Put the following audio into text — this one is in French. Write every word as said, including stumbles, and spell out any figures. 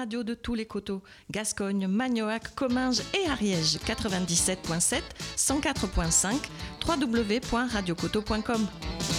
radio de tous les coteaux, Gascogne, Magnoac, Comminges et Ariège, quatre-vingt-dix-sept virgule sept, cent quatre virgule cinq, w w w point radio coteau point com.